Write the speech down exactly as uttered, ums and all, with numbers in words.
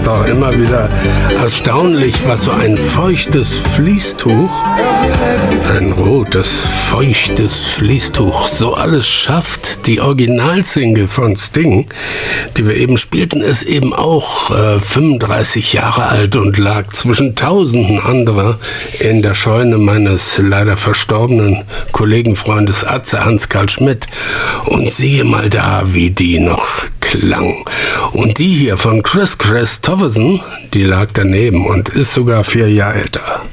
ist doch immer wieder erstaunlich, was so ein feuchtes Fließtuch, ein rotes, feuchtes Fließtuch, so alles schafft. Die Originalsingle von Sting, die wir eben spielten, ist eben auch äh, fünfunddreißig Jahre alt und lag zwischen tausenden anderer in der Scheune meines leider verstorbenen Kollegenfreundes Atze Hans-Karl Schmidt. Und siehe mal da, wie die noch klang. Und die hier von Chris Christopherson, die lag daneben und ist sogar vier Jahre älter.